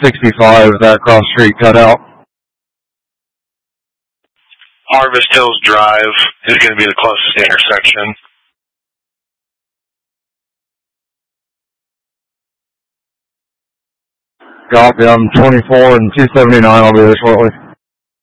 65, that cross street cut out. Harvest Hills Drive is going to be the closest intersection. Copy, I'm 24 and 279, I'll be there shortly.